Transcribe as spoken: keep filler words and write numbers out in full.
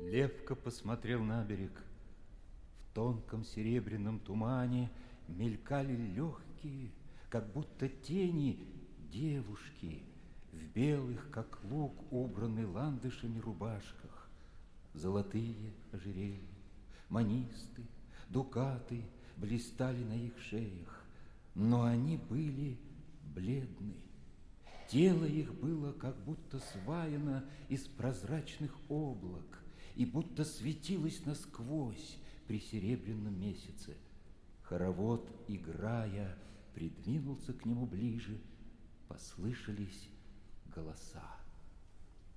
Левка посмотрел на берег. В тонком серебряном тумане мелькали легкие, как будто тени, девушки в белых, как лук, убранной ландышами рубашках. Золотые ожерелья, манисты, дукаты блистали на их шеях, но они были бледны. Тело их было как будто сваяно из прозрачных облак и будто светилось насквозь при серебряном месяце. Хоровод, играя, придвинулся к нему ближе, послышались голоса.